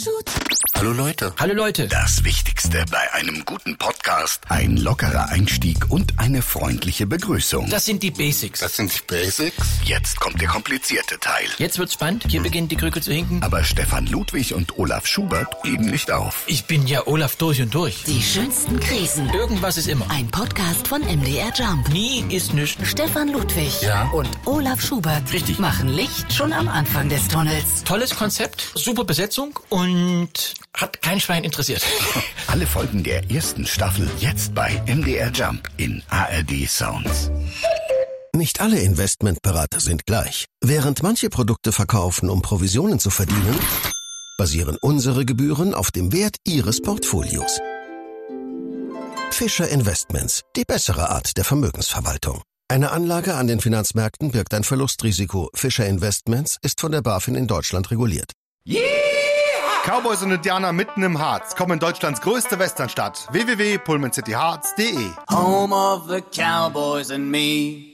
Hallo Leute. Hallo Leute. Das Wichtigste bei einem guten Podcast: ein lockerer Einstieg und eine freundliche Begrüßung. Das sind die Basics. Das sind die Basics? Jetzt kommt der komplizierte Teil. Jetzt wird's spannend. Hier beginnt die Krücke zu hinken. Aber Stefan Ludwig und Olaf Schubert geben nicht auf. Ich bin ja Olaf durch und durch. Die schönsten Krisen. Irgendwas ist immer. Ein Podcast von MDR Jump. Nie ist nichts. Stefan Ludwig Ja. und Olaf Schubert Richtig. machen Licht schon am Anfang des Tunnels. Tolles Konzept, super Besetzung und hat kein Schwein interessiert. Alle Folgen der ersten Staffel jetzt bei MDR Jump in ARD Sounds. Nicht alle Investmentberater sind gleich. Während manche Produkte verkaufen, um Provisionen zu verdienen, basieren unsere Gebühren auf dem Wert Ihres Portfolios. Fischer Investments, die bessere Art der Vermögensverwaltung. Eine Anlage an den Finanzmärkten birgt ein Verlustrisiko. Fischer Investments ist von der BaFin in Deutschland reguliert. Cowboys und Indianer mitten im Harz kommen in Deutschlands größte Westernstadt. www.pullmancityharz.de. Home of the Cowboys and me.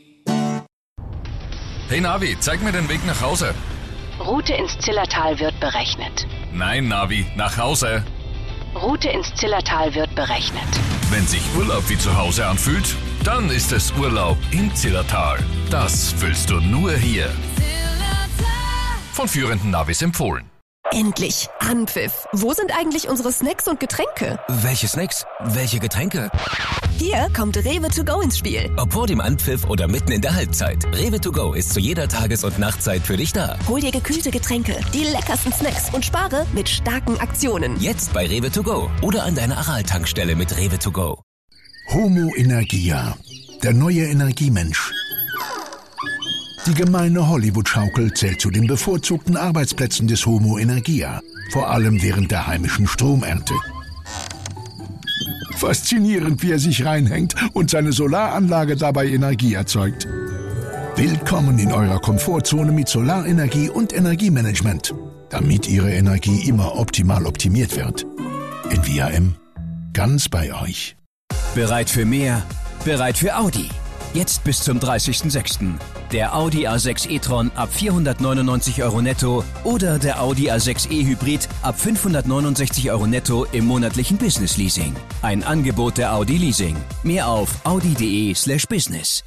Hey Navi, zeig mir den Weg nach Hause. Route ins Zillertal wird berechnet. Nein, Navi, nach Hause. Route ins Zillertal wird berechnet. Wenn sich Urlaub wie zu Hause anfühlt, dann ist es Urlaub im Zillertal. Das fühlst du nur hier. Von führenden Navis empfohlen. Endlich! Anpfiff! Wo sind eigentlich unsere Snacks und Getränke? Welche Snacks? Welche Getränke? Hier kommt Rewe to go ins Spiel. Ob vor dem Anpfiff oder mitten in der Halbzeit. Rewe to go ist zu jeder Tages- und Nachtzeit für dich da. Hol dir gekühlte Getränke, die leckersten Snacks und spare mit starken Aktionen. Jetzt bei Rewe to go oder an deiner Aral-Tankstelle mit Rewe to go. Homo Energia, der neue Energiemensch. Die gemeine Hollywood-Schaukel zählt zu den bevorzugten Arbeitsplätzen des Homo Energia, vor allem während der heimischen Stromernte. Faszinierend, wie er sich reinhängt und seine Solaranlage dabei Energie erzeugt. Willkommen in eurer Komfortzone mit Solarenergie und Energiemanagement, damit Ihre Energie immer optimal optimiert wird. NVIM, ganz bei euch. Bereit für mehr? Bereit für Audi. Jetzt bis zum 30.06. Der Audi A6 e-tron ab 499 € netto oder der Audi A6 e-Hybrid ab 569 € netto im monatlichen Business-Leasing. Ein Angebot der Audi Leasing. Mehr auf audi.de/business.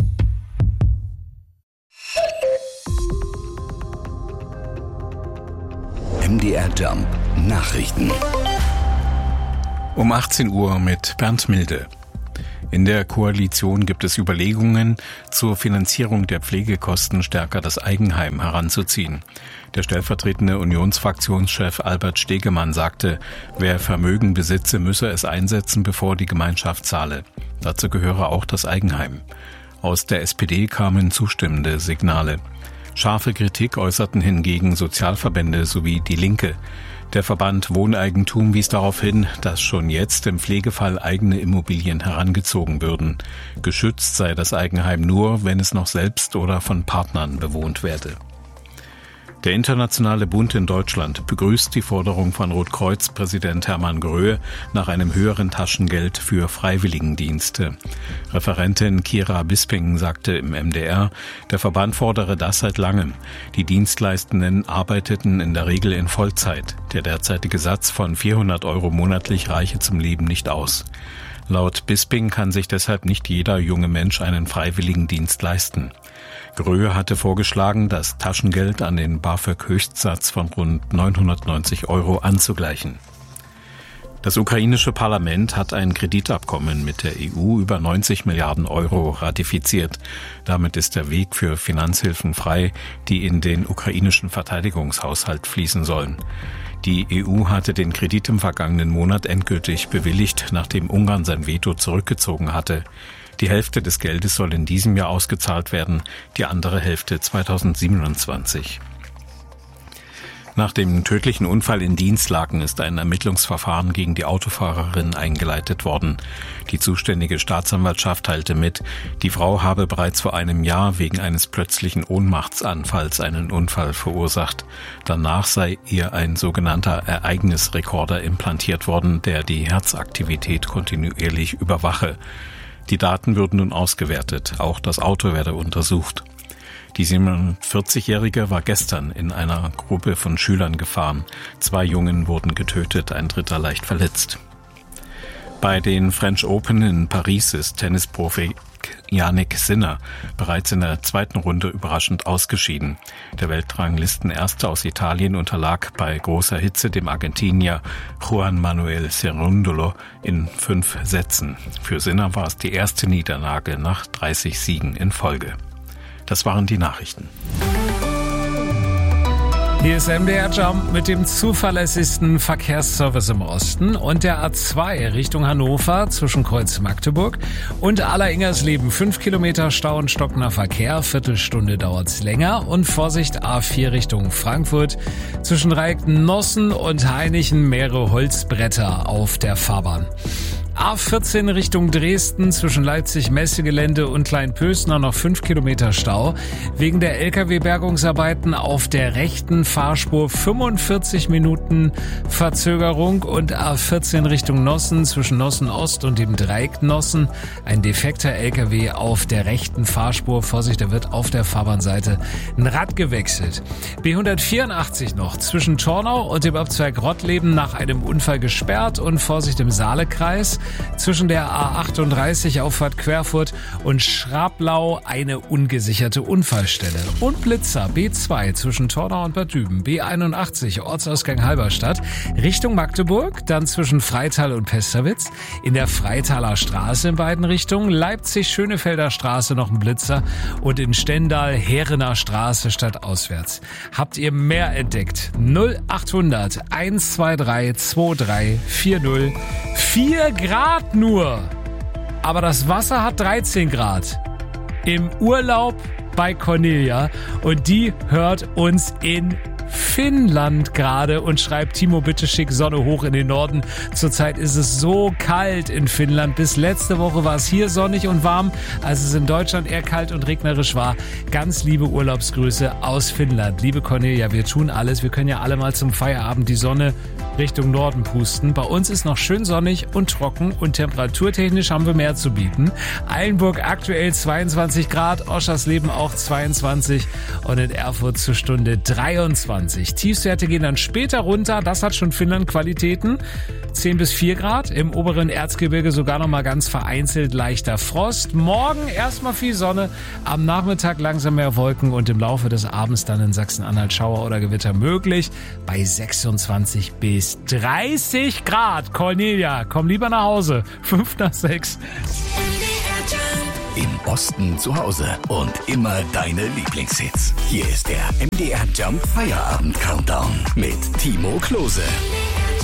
MDR Jump Nachrichten. Um 18 Uhr mit Bernd Milde. In der Koalition gibt es Überlegungen, zur Finanzierung der Pflegekosten stärker das Eigenheim heranzuziehen. Der stellvertretende Unionsfraktionschef Albert Stegemann sagte, wer Vermögen besitze, müsse es einsetzen, bevor die Gemeinschaft zahle. Dazu gehöre auch das Eigenheim. Aus der SPD kamen zustimmende Signale. Scharfe Kritik äußerten hingegen Sozialverbände sowie die Linke. Der Verband Wohneigentum wies darauf hin, dass schon jetzt im Pflegefall eigene Immobilien herangezogen würden. Geschützt sei das Eigenheim nur, wenn es noch selbst oder von Partnern bewohnt werde. Der Internationale Bund in Deutschland begrüßt die Forderung von Rotkreuz-Präsident Hermann Gröhe nach einem höheren Taschengeld für Freiwilligendienste. Referentin Kira Bisping sagte im MDR, der Verband fordere das seit langem. Die Dienstleistenden arbeiteten in der Regel in Vollzeit. Der derzeitige Satz von 400 € monatlich reiche zum Leben nicht aus. Laut Bisping kann sich deshalb nicht jeder junge Mensch einen Freiwilligendienst leisten. Gröhe hatte vorgeschlagen, das Taschengeld an den BAföG-Höchstsatz von rund 990 € anzugleichen. Das ukrainische Parlament hat ein Kreditabkommen mit der EU über 90 Milliarden € ratifiziert. Damit ist der Weg für Finanzhilfen frei, die in den ukrainischen Verteidigungshaushalt fließen sollen. Die EU hatte den Kredit im vergangenen Monat endgültig bewilligt, nachdem Ungarn sein Veto zurückgezogen hatte. Die Hälfte des Geldes soll in diesem Jahr ausgezahlt werden, die andere Hälfte 2027. Nach dem tödlichen Unfall in Dinslaken ist ein Ermittlungsverfahren gegen die Autofahrerin eingeleitet worden. Die zuständige Staatsanwaltschaft teilte mit, die Frau habe bereits vor einem Jahr wegen eines plötzlichen Ohnmachtsanfalls einen Unfall verursacht. Danach sei ihr ein sogenannter Ereignisrekorder implantiert worden, der die Herzaktivität kontinuierlich überwache. Die Daten würden nun ausgewertet, auch das Auto werde untersucht. Die 47-Jährige war gestern in einer Gruppe von Schülern gefahren. 2 Jungen wurden getötet, ein dritter leicht verletzt. Bei den French Open in Paris ist Tennisprofi Jannik Sinner bereits in der zweiten Runde überraschend ausgeschieden. Der Weltranglistenerste aus Italien unterlag bei großer Hitze dem Argentinier Juan Manuel Cerundolo in 5 Sätzen. Für Sinner war es die erste Niederlage nach 30 Siegen in Folge. Das waren die Nachrichten. Hier ist MDR Jump mit dem zuverlässigsten Verkehrsservice im Osten und der A2 Richtung Hannover zwischen Kreuz Magdeburg und Aller-Ingersleben. 5 Kilometer Stau und stockender Verkehr, Viertelstunde dauert's länger. Und Vorsicht, A4 Richtung Frankfurt zwischen Reiknossen und Hainichen mehrere Holzbretter auf der Fahrbahn. A14 Richtung Dresden zwischen Leipzig-Messegelände und Kleinpösner noch 5 Kilometer Stau. Wegen der Lkw-Bergungsarbeiten auf der rechten Fahrspur 45 Minuten Verzögerung und A14 Richtung Nossen zwischen Nossen Ost und dem Dreieck Nossen. Ein defekter Lkw auf der rechten Fahrspur. Vorsicht, da wird auf der Fahrbahnseite ein Rad gewechselt. B184 noch zwischen Tornau und dem Abzweig Rottleben nach einem Unfall gesperrt und Vorsicht im Saalekreis. Zwischen der A38 Auffahrt Querfurt und Schrablau eine ungesicherte Unfallstelle. Und Blitzer B2 zwischen Tornau und Bad Düben. B81 Ortsausgang Halberstadt Richtung Magdeburg, dann zwischen Freital und Pesterwitz. In der Freitaler Straße in beiden Richtungen. Leipzig-Schönefelder Straße noch ein Blitzer und in Stendal Heerener Straße stadtauswärts. Habt ihr mehr entdeckt? 0800 123 2340 4 Grad nur. Aber das Wasser hat 13 Grad. Im Urlaub bei Cornelia. Und die hört uns in Finnland gerade und schreibt: Timo, bitte schick Sonne hoch in den Norden. Zurzeit ist es so kalt in Finnland. Bis letzte Woche war es hier sonnig und warm, als es in Deutschland eher kalt und regnerisch war. Ganz liebe Urlaubsgrüße aus Finnland. Liebe Cornelia, wir tun alles. Wir können ja alle mal zum Feierabend die Sonne Richtung Norden pusten. Bei uns ist noch schön sonnig und trocken und temperaturtechnisch haben wir mehr zu bieten. Eilenburg aktuell 22 Grad, Oschersleben auch 22 und in Erfurt zur Stunde 23. Tiefstwerte gehen dann später runter, das hat schon Finnland-Qualitäten. 10 bis 4 Grad, im oberen Erzgebirge sogar noch mal ganz vereinzelt leichter Frost. Morgen erstmal viel Sonne, am Nachmittag langsam mehr Wolken und im Laufe des Abends dann in Sachsen-Anhalt Schauer oder Gewitter möglich. Bei 26 bis 30 Grad. Cornelia, komm lieber nach Hause. 5 nach 6. Im Osten zu Hause und immer deine Lieblingshits. Hier ist der MDR Jump Feierabend Countdown mit Timo Klose.